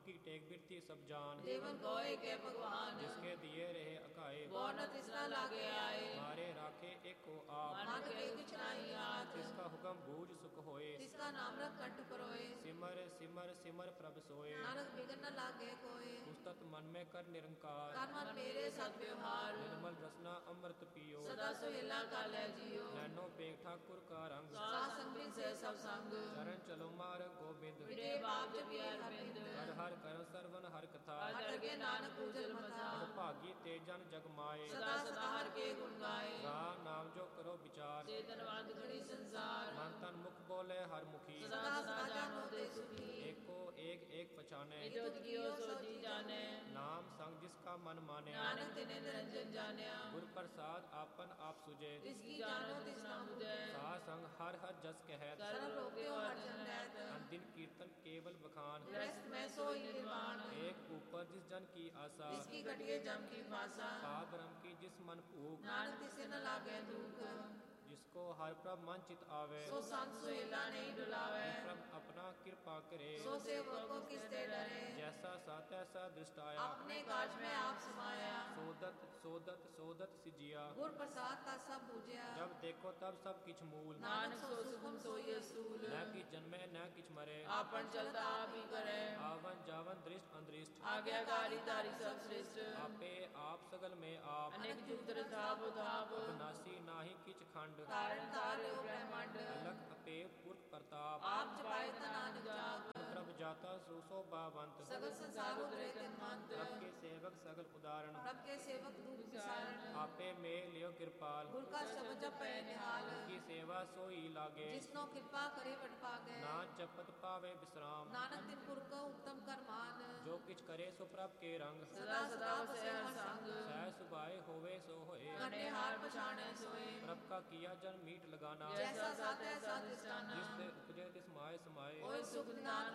की टेक बिरती सब जान, देवन गोए के भगवान, जिसके दिए रहे अकाए, बोन तिसना लागे आए, मारे राखे एक को आप, मन के कुछ नहीं आत, जिसका हुक्म बूझ सुख होए, जिसका नाम रख कंठ परोए, सिमर सिमर सिमर प्रभ सोए, नानक बिगड़ न लागे कोय, पुस्तक मन में कर निरंकार, कर मन मेरे सद्व्यवहार, निर्मल रसना अमृत पियो, सदा सुहेला काले जियो, नैनो पेख ठाकुर का रंग, साथ संग से सब संग, चरण चलो मार गोबिंद, विदे बाप जपिए हरविंद, हर हर कर सर्वन हर कथा, हर के नानक उजल मथा, भागी ते जन जग माए, सदा सदा हर के गुण गाए, राम नाम जो करो विचार, चेतनवाद घड़ी संसार, मन तन मुख बोले हर मुखी, सदा सदा जानो ते सुखी, एको एक एक पहचाने, जो कियो सो जी जाने, नाम संग जिसका मन माने, नानक तिने निरंजन जानिया, गुर प्रसाद आपन आप सुजे, जिसकी जानो तिसना मुझे, सा संग हर हर जस कहत, सर्व रोक्यो हर जन रहत, अंदिन कीर्तन केवल बखान, ग्रस्त में सोई निर्वाण, एक ऊपर जिस जन की आशा, जिसकी कटिए जम की भाषा, पाप ब्रह्म की जिस मन भूख, नानक तिसे न लागे दुख, जिसको हर प्रभ मन चित आवे, सो संत सुहेला नहीं डुलावे, प्रभ अपना कृपा करे, सो सेवक को किसते डरे, जैसा सा तैसा दृष्ट आया, अपने काज में आप समाया, सोदत सोदत सोदत सिजिया, गुर प्रसाद का सब पूजया, जब देखो तब सब किछ मूल, नानक सो सुखम सोई सूल, न कि जन्मे न किछ मरे, आपन चलता आप ही करे, आवन जावन दृष्ट अंदृष्ट, आज्ञाकारी तारी सब श्रेष्ठ, आपे आप सगल में आप, अनेक जूतर थाप थाप, अविनाशी नाही किछ खंड, कारण तारे ब्रह्मांड, अलग अपेव पुरख प्रताप, आप जपाए नानक जाप, प्रभ जाता सुशोभावंत, सगल संसार उतरे तन्मंत, प्रभ के सेवक सगल उदाहरण, प्रभ के सेवक दुख विसारण, आपे में लियो कृपाल, गुर का शब्द जपे निहाल, की सेवा सोई लागे, जिसनो कृपा करे बट पागे, नाम जपत पावे विश्राम, नानक दिन पुर को उत्तम करमान, जो किछ करे सो प्रभ के रंग, सदा सदा बसे हर संग, सह सुभाए होवे सो होए, कटे हार पछाणे सोए, प्रभ का किया जन मीट लगाना, जैसा साथ ऐसा दृष्टाना, जिससे उपजे तिस माय समाये, ओय सुख निदान